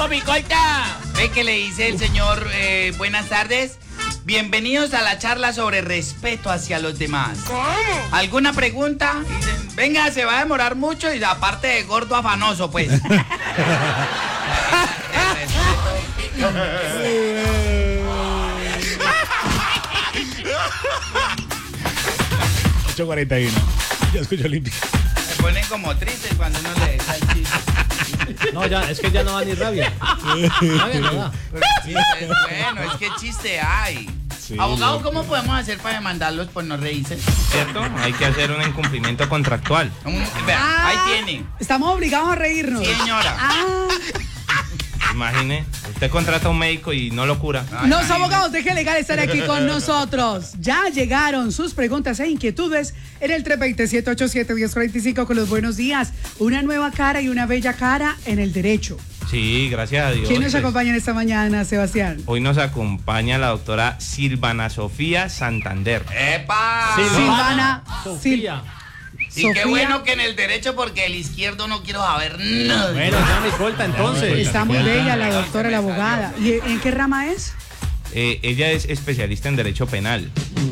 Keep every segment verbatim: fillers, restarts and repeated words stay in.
¡Vamos, mi colta! Ve que le dice el señor, eh, buenas tardes. Bienvenidos a la charla sobre respeto hacia los demás. ¿Cómo? ¿Alguna pregunta? Dicen, venga, se va a demorar mucho y aparte de gordo afanoso, pues. ocho cuarenta y uno. Ya escucho limpio. Se ponen como tristes cuando uno le da el chiste. No, ya, es que ya no da ni rabia. Rabia no da. Pero el chiste es bueno, es que chiste hay. Sí, Abogado, ¿cómo podemos hacer para demandarlos por no reírse? ¿Cierto? Hay que hacer un incumplimiento contractual. Un- vea, Ah, ahí tiene. Estamos obligados a reírnos. Sí, señora. Ah, Imagine, usted contrata a un médico y no lo cura. Ay, los imagínate. abogados de G Legal están aquí con nosotros. Ya llegaron sus preguntas e inquietudes en el tres dos cero, siete ocho siete, uno cero cuatro cinco con los buenos días. Una nueva cara y una bella cara en el derecho. Sí, gracias a Dios. ¿Quién nos Pues, acompaña en esta mañana, Sebastián? Hoy nos acompaña la doctora Silvana Sofía Santander. ¡Epa! Silvana, Sofía. Y Sofía. qué bueno que en el derecho, porque el izquierdo no quiero saber nada. Bueno, ya mi colta entonces. Está muy bella la doctora, la abogada. ¿Y en qué rama es? Eh, ella es especialista en derecho penal.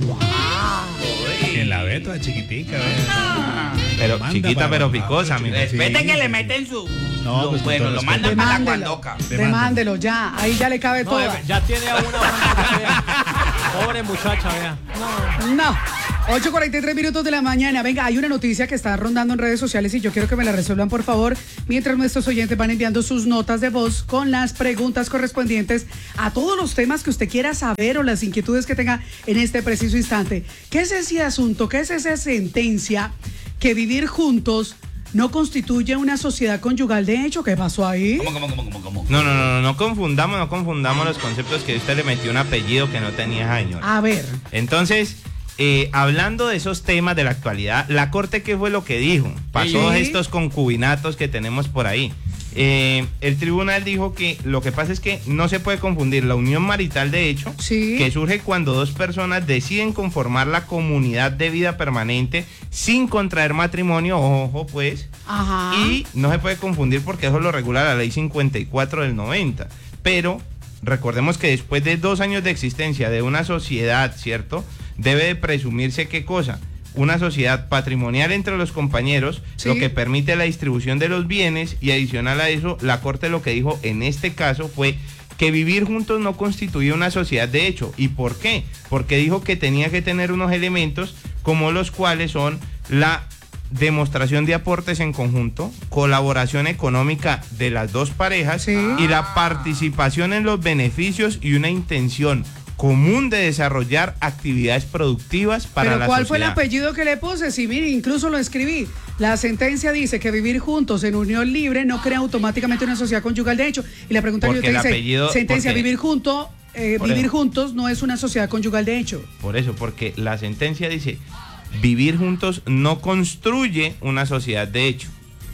En la ve toda chiquitica, vea. Pero Manda chiquita para- pero picosa, Sí. mira. Respete Sí. que le meten su... No, lo- pues, con bueno, todo lo respeto. mandan para la Demándelo. cuandoca. Demándelo ya. Ahí ya le cabe No, toda. ya tiene a una buena vea. Pobre muchacha, vea. No. ocho cuarenta y tres minutos de la mañana. Venga, hay una noticia que está rondando en redes sociales y yo quiero que me la resuelvan, por favor, mientras nuestros oyentes van enviando sus notas de voz con las preguntas correspondientes a todos los temas que usted quiera saber o las inquietudes que tenga en este preciso instante. ¿Qué es ese asunto? ¿Qué es esa sentencia que vivir juntos no constituye una sociedad conyugal de hecho? ¿Qué pasó ahí? ¿Cómo, cómo, cómo, cómo, cómo? No, no, no, no, no confundamos, no confundamos los conceptos que usted le metió un apellido que no tenía esa señora. A ver. Entonces, eh, hablando de esos temas de la actualidad, la Corte, ¿qué fue lo que dijo? Pasó Sí. estos concubinatos que tenemos por ahí. Eh, el tribunal dijo que lo que pasa es que no se puede confundir la unión marital de hecho, Sí. que surge cuando dos personas deciden conformar la comunidad de vida permanente sin contraer matrimonio, ojo pues, Ajá. y no se puede confundir porque eso lo regula la ley cincuenta y cuatro del noventa. Pero recordemos que después de dos años de existencia de una sociedad, ¿cierto? Debe de presumirse qué cosa. Una sociedad patrimonial entre los compañeros, Sí. lo que permite la distribución de los bienes, y adicional a eso, la Corte lo que dijo en este caso fue que vivir juntos no constituye una sociedad de hecho. ¿Y por qué? Porque dijo que tenía que tener unos elementos como los cuales son la demostración de aportes en conjunto, colaboración económica de las dos parejas, Sí. y la participación en los beneficios y una intención común de desarrollar actividades productivas para Pero la ¿cuál fue el sociedad. apellido que le puse? Sí, mire, incluso lo escribí. La sentencia dice que vivir juntos en unión libre no crea automáticamente una sociedad conyugal de hecho. Y la pregunta Porque que el yo te dice, apellido- sentencia porque- vivir juntos, eh, Por vivir eso. juntos no es una sociedad conyugal de hecho. Por eso, porque la sentencia dice, vivir juntos no construye una sociedad de hecho,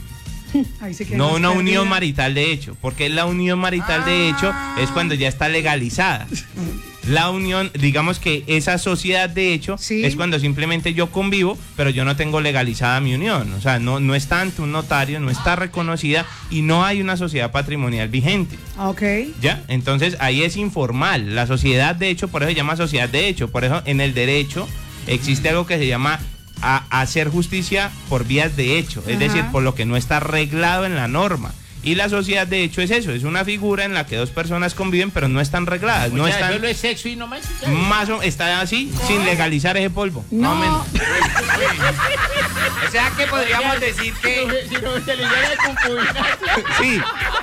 Ahí se queda no más una perdida. unión marital de hecho, porque la unión marital de hecho es cuando ya está legalizada. La unión, digamos que esa sociedad de hecho Sí. es cuando simplemente yo convivo, pero yo no tengo legalizada mi unión. O sea, no, no está ante un notario, no está reconocida y no hay una sociedad patrimonial vigente. Ok. ¿Ya? Entonces ahí es informal. La sociedad de hecho, por eso se llama sociedad de hecho. Por eso en el derecho existe algo que se llama a- hacer justicia por vías de hecho. Es Ajá. decir, por lo que no está reglado en la norma. Y la sociedad de hecho es eso, es una figura en la que dos personas conviven pero no están regladas, no O sea, están solo es sexo y no más. más o está así sin legalizar ese polvo. No. Más o menos. O sea que podríamos decir que... Si no se le llega a concubinato. Sí.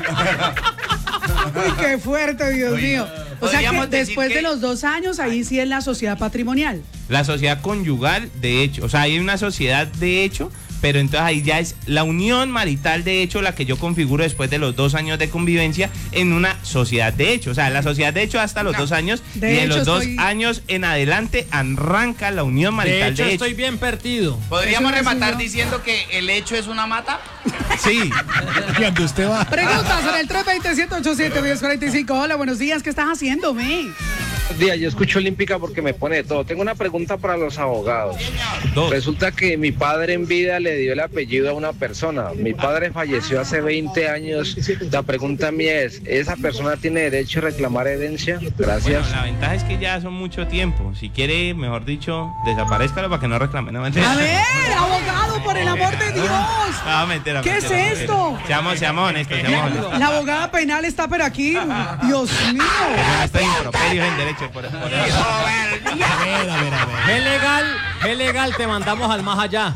Uy, qué fuerte, Dios Uy, mío. O sea que podríamos decir después que- de los dos años, ahí sí es la sociedad patrimonial. La sociedad conyugal de hecho, o sea, hay una sociedad de hecho, pero entonces ahí ya es la unión marital de hecho la que yo configuro después de los dos años de convivencia en una sociedad de hecho. O sea, la sociedad de hecho hasta los dos años De y de hecho, los dos estoy- años en adelante arranca la unión De marital hecho, de hecho. estoy bien perdido. ¿Podríamos Eso no es rematar uno. diciendo que el hecho es una mata? Sí. ¿Y dónde usted va? Preguntas en el tres dos cero, siete ocho siete, uno cero cuatro cinco. Hola, buenos días. ¿Qué estás haciendo, me? Día, yo escucho Olímpica porque me pone de todo. Tengo una pregunta para los abogados. Dos. Resulta que mi padre en vida le dio el apellido a una persona. Mi padre falleció hace veinte años. La pregunta mía es, ¿esa persona tiene derecho a reclamar herencia? Gracias. Bueno, la ventaja es que ya son mucho tiempo. Si quiere, mejor dicho, desaparezcalo para que no reclame. No, mentira. A ver, abogado, por el amor de Dios. No, mentira, ¿Qué mentira, es mentira. esto? Seamos, seamos honestos, seamos honestos. La abogada penal está por aquí. Dios mío. Eso no está improperio en derecho. Por, por eso. A ver, a ver, a ver. Es legal, es legal, te mandamos al más allá.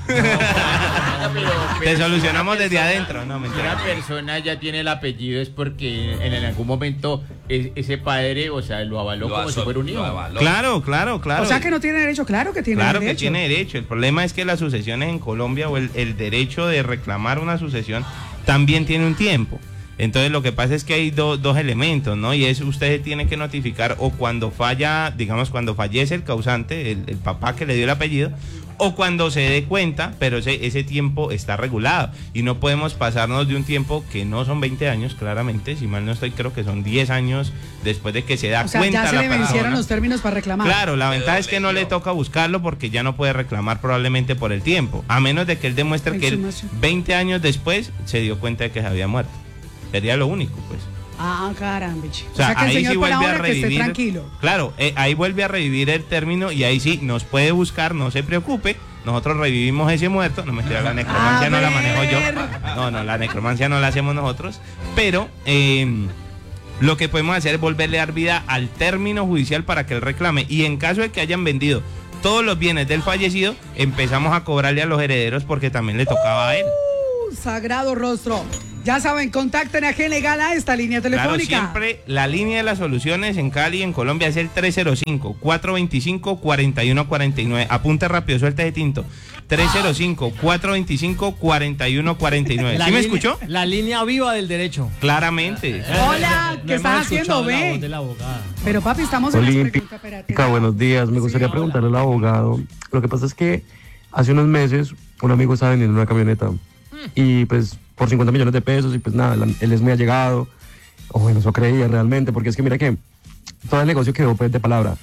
Te solucionamos desde adentro. No, Si mentira. una persona ya tiene el apellido es porque en, en algún momento es- ese padre, o sea, lo avaló como si fuera un hijo. Claro, claro, claro. O sea que no tiene derecho, claro que tiene Claro derecho. que tiene derecho. El problema es que las sucesiones en Colombia o el, el derecho de reclamar una sucesión también tiene un tiempo. Entonces lo que pasa es que hay do- dos elementos, ¿no? Y es usted tiene que notificar o cuando falla, digamos, cuando fallece el causante, el, el papá que le dio el apellido, o cuando se dé cuenta, pero ese, ese tiempo está regulado. Y no podemos pasarnos de un tiempo que no son veinte años, claramente, si mal no estoy, creo que son diez años después de que se da O sea, cuenta ya se la le vencieron persona. los términos para reclamar. Claro, la ventaja es que no le toca buscarlo porque ya no puede reclamar probablemente por el tiempo, a menos de que él demuestre que él Exhumación. veinte años después se dio cuenta de que se había muerto. Sería lo único, pues. Ah, caramba. che. O sea, que el ahí señor sí por vuelve a ahora que esté revivir. tranquilo. Claro, eh, ahí vuelve a revivir el término y ahí sí nos puede buscar, no se preocupe. Nosotros revivimos ese muerto. No me la necromancia A no la manejo yo. ver. No, no, la necromancia no la hacemos nosotros. Pero eh, lo que podemos hacer es volverle a dar vida al término judicial para que él reclame. Y en caso de que hayan vendido todos los bienes del fallecido, empezamos a cobrarle a los herederos porque también le tocaba a él. Uh, sagrado rostro. Ya saben, contacten a G Legal a esta línea Claro, telefónica. siempre la línea de las soluciones en Cali y en Colombia es el tres cero cinco, cuatro dos cinco, cuatro uno cuatro nueve. Apunte rápido, suelta de tinto. tres cero cinco, cuatro dos cinco, cuatro uno cuatro nueve. La ¿Sí me línea- escuchó? La línea viva del derecho. Claramente. Hola, ¿qué No estás hemos haciendo, escuchado la ve? voz de la abogada. Pero papi, estamos en las preguntas. espérate. Olímpica, buenos días. Me gustaría Sí, hola. preguntarle al abogado. Lo que pasa es que hace unos meses un amigo estaba vendiendo una camioneta y pues por cincuenta millones de pesos y pues nada, la- él es muy allegado. O bueno, eso creía realmente, porque es que mira que todo el negocio quedó pues de palabra.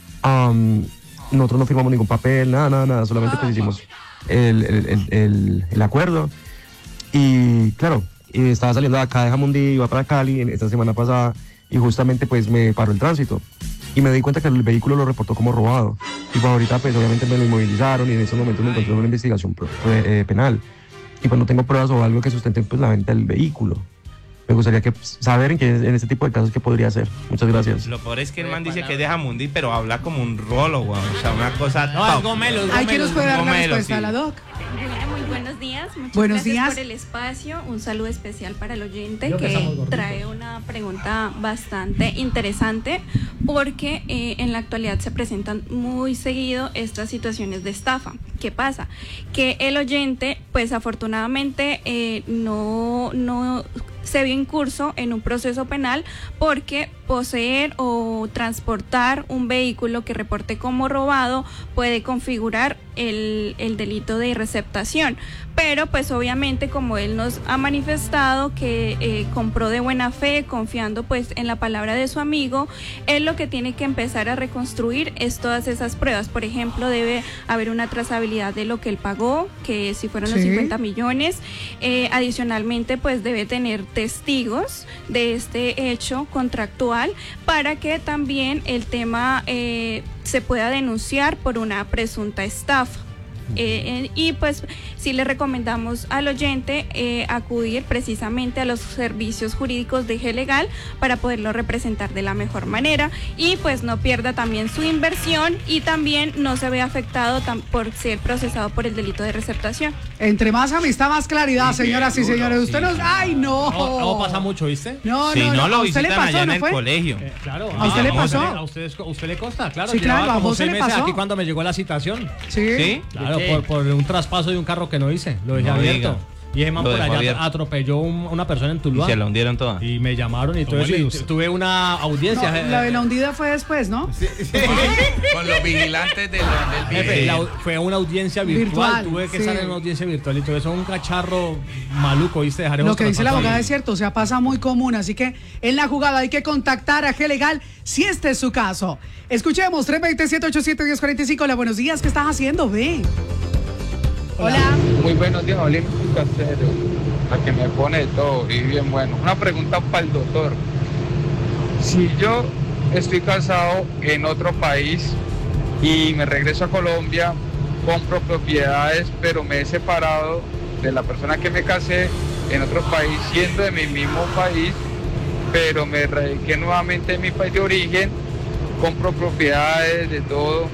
Am, nosotros no firmamos ningún papel, nada, nada, nada. Solamente pues hicimos el, el, el, el- el acuerdo. Y claro, y estaba saliendo de acá de Jamundí, iba para Cali en esta semana pasada y justamente pues me paró el tránsito y me di cuenta que el vehículo lo reportó como robado y pues ahorita pues obviamente me lo inmovilizaron y en estos momentos me encontré en una investigación pro- eh, penal y pues no tengo pruebas o algo que sustente pues la venta del vehículo. Me gustaría que pues, saber en, qué, en este tipo de casos qué podría hacer. Muchas gracias. Lo peor es que el man dice que es de Jamundí, pero habla como un rolo, weón. O sea, una cosa No, top. es Gomelo, es Ay, ¿quién nos puede dar la Gomelo, respuesta sí. a la doc? Hola, muy buenos días. Muchas Buenos gracias días. por el espacio. Un saludo especial para el oyente Yo que que estamos gorditos. trae una pregunta bastante interesante porque eh, en la actualidad se presentan muy seguido estas situaciones de estafa. ¿Qué pasa? Que el oyente, pues afortunadamente eh, no, no se vio en curso en un proceso penal porque poseer o transportar un vehículo que reporte como robado puede configurar el, el delito de receptación. Pero pues obviamente como él nos ha manifestado que eh, compró de buena fe, confiando pues en la palabra de su amigo, él lo que tiene que empezar a reconstruir es todas esas pruebas. Por ejemplo, debe haber una trazabilidad de lo que él pagó, que si fueron los Sí. cincuenta millones. Eh, adicionalmente pues debe tener testigos de este hecho contractual para que también el tema eh, se pueda denunciar por una presunta estafa. Eh, eh, y pues sí le recomendamos al oyente eh, acudir precisamente a los servicios jurídicos de G Legal para poderlo representar de la mejor manera y pues no pierda también su inversión y también no se vea afectado tam- por ser procesado por el delito de receptación. Entre más amistad, más claridad, Sí, señoras y duro, señores. Usted sí. nos... ¡Ay, no! No, no pasa mucho, ¿viste? No, Si no, no, no. lo ¿A usted le visitan pasó, allá en no el fue? colegio. Eh, claro. ¿A usted le Ah, pasó? ¿A usted, a usted le consta? Claro. Sí, claro, llevaba a como vos se seis le meses pasó. aquí cuando me llegó la citación. Sí. ¿Sí? Claro, qué? por, por un traspaso de un carro que no hice. Lo dejé No abierto. diga. Y ese man Lo por dejó allá abierto. atropelló un- una persona en Tuluá. Y se la hundieron toda. Y me llamaron y todo ¿Cómo eso. le Y gusta? tuve una audiencia. No, je- la de la hundida fue después, ¿no? Con los vigilantes de los, del Jefe, video. la- fue una audiencia virtual, Virtual, tuve que sí. estar en una audiencia virtual y todo eso es un cacharro maluco, ¿viste? Dejaremos Lo que dice la traspaso abogada ahí. es cierto, o sea, pasa muy común, así que en la jugada hay que contactar a G Legal si este es su caso. Escuchemos, tres dos siete ocho siete uno cero cuatro cinco. Hola, buenos días, ¿qué estás haciendo? Ve. Hola. Muy buenos días, Olímpico Casero, la que me pone de todo y bien bueno. Una pregunta para el doctor. Si yo estoy casado en otro país y me regreso a Colombia, compro propiedades, pero me he separado de la persona que me casé en otro país, siendo de mi mismo país, pero me radiqué nuevamente en mi país de origen, compro propiedades, de todo,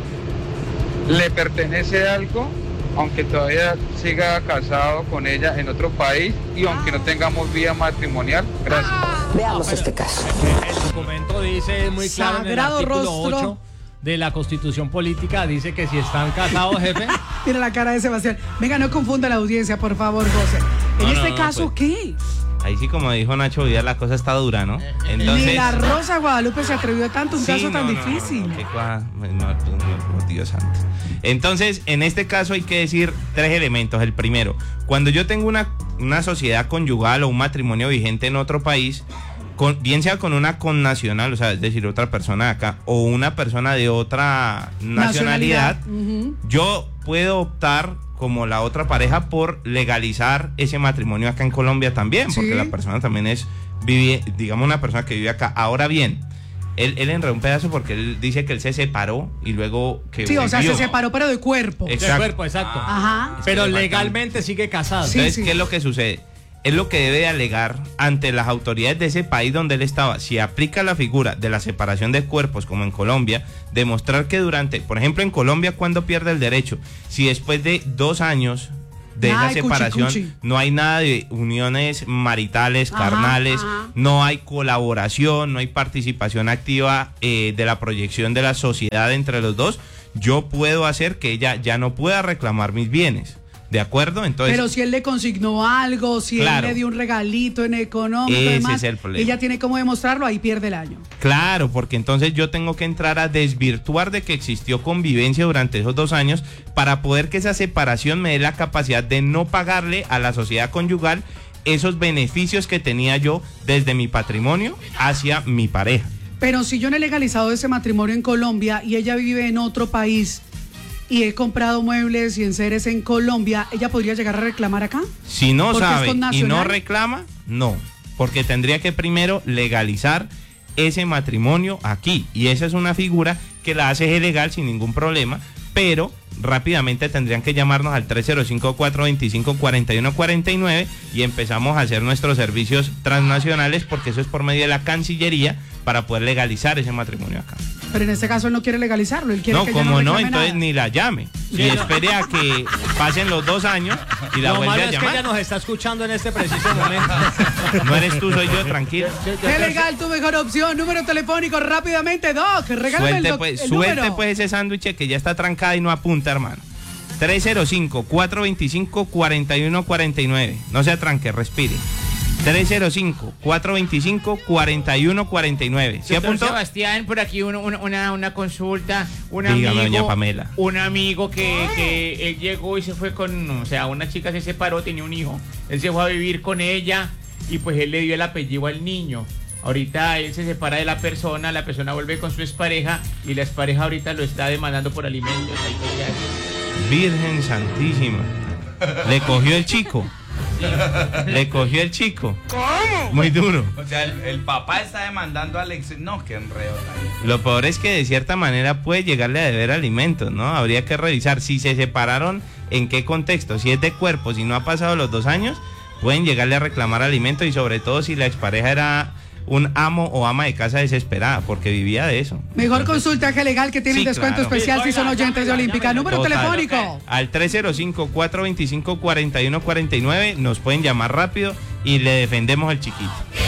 ¿le pertenece algo? Aunque todavía siga casado con ella en otro país y aunque no tengamos vida matrimonial. Gracias. Veamos este caso. El documento dice muy claro Sagrado en el artículo rostro. ocho de la Constitución Política, dice que si están casados, jefe, Mira la cara de Sebastián. Venga, no confunda la audiencia, por favor, José. En No, este no, no, caso, pues. ¿qué? Ahí sí, como dijo Nacho Vidal, la cosa está dura, ¿no? Entonces, Ni la Rosa Guadalupe se atrevió a tanto, un sí, caso no, tan no, difícil. no, no, qué cua- no, no, no, por Dios santo. Entonces, en este caso hay que decir tres elementos. El primero, cuando yo tengo una, una sociedad conyugal o un matrimonio vigente en otro país, con, bien sea con una connacional, o sea, es decir, otra persona de acá, o una persona de otra nacionalidad, Ujú. yo puedo optar como la otra pareja por legalizar ese matrimonio acá en Colombia también, porque Sí. la persona también es, vive, digamos, una persona que vive acá. Ahora bien, él, él enredó un pedazo porque él dice que él se separó y luego que Sí, o sea, volvió. se separó, pero de cuerpo. Exacto. de cuerpo, exacto. Ajá. Pero Es que le legalmente sigue casado. Sí, Entonces, sí. ¿qué es lo que sucede? Es lo que debe de alegar ante las autoridades de ese país donde él estaba. Si aplica la figura de la separación de cuerpos como en Colombia, demostrar que durante, por ejemplo, en Colombia, ¿cuándo pierde el derecho? Si después de dos años de Nada esa de cuchi, separación cuchi. no hay nada de uniones maritales, Ajá, carnales, ajá. no hay colaboración, no hay participación activa eh, de la proyección de la sociedad entre los dos, yo puedo hacer que ella ya no pueda reclamar mis bienes. ¿De acuerdo? Entonces, Pero si él le consignó algo, si Claro. él le dio un regalito en económico y Ese demás, es el problema. ella tiene cómo demostrarlo, ahí pierde el año. claro, porque entonces yo tengo que entrar a desvirtuar de que existió convivencia durante esos dos años para poder que esa separación me dé la capacidad de no pagarle a la sociedad conyugal esos beneficios que tenía yo desde mi patrimonio hacia mi pareja. Pero si yo no he legalizado ese matrimonio en Colombia y ella vive en otro país y he comprado muebles y enseres en Colombia, ¿ella podría llegar a reclamar acá? Si no Porque es sabe con y no nacional. reclama, no, porque tendría que primero legalizar ese matrimonio aquí, y esa es una figura que la hace legal sin ningún problema, pero rápidamente tendrían que llamarnos al tres cero cinco, cuatro dos cinco, cuatro uno cuatro nueve y empezamos a hacer nuestros servicios transnacionales, porque eso es por medio de la Cancillería para poder legalizar ese matrimonio acá. Pero en este caso él no quiere legalizarlo, él quiere No, que ella como no, reclame entonces nada. ni la llame y espere a que pasen los dos años y la Lo vuelve malo a es que llamar. ella nos está escuchando en este preciso momento. No eres tú, soy yo, tranquilo. Qué legal, tu mejor opción. Número telefónico rápidamente, Doc. Regálame el, Suelte doc- pues, el suelte número. pues ese sándwich que ya está trancada y no apunta, hermano. tres cero cinco, cuatro dos cinco, cuatro uno cuatro nueve. No se atranque, respire. tres cero cinco, cuatro dos cinco, cuatro uno cuatro nueve. ¿Sí Doctor apuntó? Sebastián, por aquí un- un- una, una consulta. Un Dígame, amigo, doña Pamela. Un amigo que, que él llegó y se fue con, o sea, una chica se separó, tenía un hijo. Él se fue a vivir con ella y pues él le dio el apellido al niño. Ahorita él se separa de la persona, la persona vuelve con su expareja y la expareja ahorita lo está demandando por alimentos. Ahí pues ya- Virgen Santísima. Le cogió el chico. Le cogió el chico. ¿Cómo? Muy duro. O sea, el, el papá está demandando al ex. No, qué enredo. Lo peor es que de cierta manera puede llegarle a deber alimentos, ¿no? Habría que revisar si se separaron, en qué contexto. Si es de cuerpo, si no ha pasado los dos años, pueden llegarle a reclamar alimentos, y sobre todo si la expareja era un amo o ama de casa desesperada, porque vivía de eso. Mejor consulta que legal que tiene Sí, el descuento claro. especial si son oyentes de Olímpica. Número Total. telefónico. Al tres cero cinco, cuatro dos cinco, cuatro uno cuatro nueve nos pueden llamar rápido y le defendemos el chiquito.